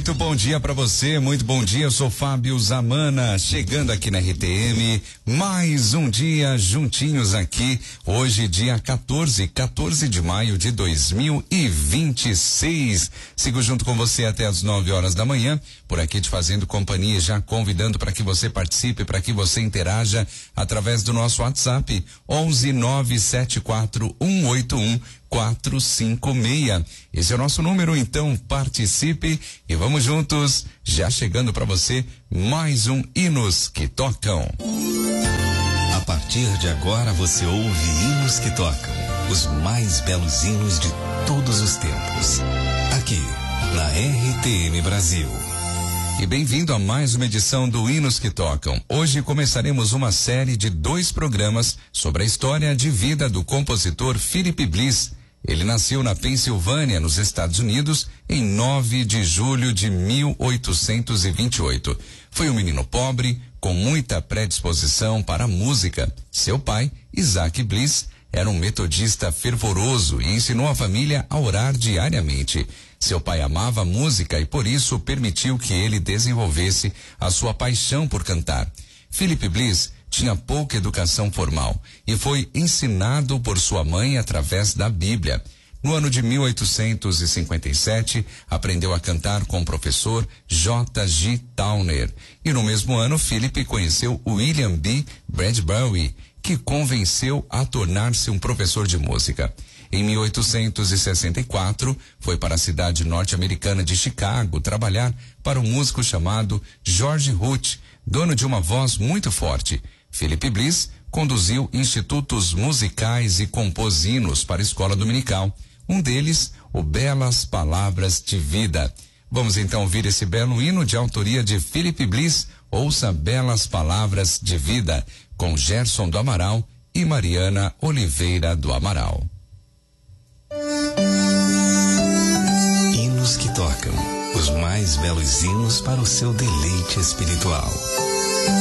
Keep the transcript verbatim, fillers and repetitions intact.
Muito bom dia para você, muito bom dia. Eu sou Fábio Zamana, chegando aqui na R T M, mais um dia juntinhos aqui. Hoje, dia quatorze, quatorze de maio de dois mil e vinte e seis. Sigo junto com você até as nove horas da manhã, por aqui te fazendo companhia, já convidando para que você participe, para que você interaja através do nosso WhatsApp onze nove sete quatro um oito um quatro cinco seis. Esse é o nosso número, então participe e vamos juntos, já chegando para você mais um Hinos que Tocam. A partir de agora você ouve Hinos que Tocam, os mais belos hinos de todos os tempos, aqui na R T M Brasil. E bem-vindo a mais uma edição do Hinos que Tocam. Hoje começaremos uma série de dois programas sobre a história de vida do compositor Philip Bliss. Ele nasceu na Pensilvânia, nos Estados Unidos, em nove de julho de mil oitocentos e vinte e oito. Foi um menino pobre, com muita predisposição para a música. Seu pai, Isaac Bliss, era um metodista fervoroso e ensinou a família a orar diariamente. Seu pai amava a música e por isso permitiu que ele desenvolvesse a sua paixão por cantar. Philip Bliss tinha pouca educação formal e foi ensinado por sua mãe através da Bíblia. No ano de mil oitocentos e cinquenta e sete, aprendeu a cantar com o professor J G Towner. E no mesmo ano, Philip conheceu William B. Bradbury, que convenceu a tornar-se um professor de música. Em mil oitocentos e sessenta e quatro, foi para a cidade norte-americana de Chicago trabalhar para um músico chamado George Root, dono de uma voz muito forte. Philip Bliss conduziu institutos musicais e compôs hinos para a escola dominical. Um deles, o Belas Palavras de Vida. Vamos então ouvir esse belo hino de autoria de Philip Bliss. Ouça Belas Palavras de Vida, com Gerson do Amaral e Mariana Oliveira do Amaral. Hinos que Tocam, os mais belos hinos para o seu deleite espiritual.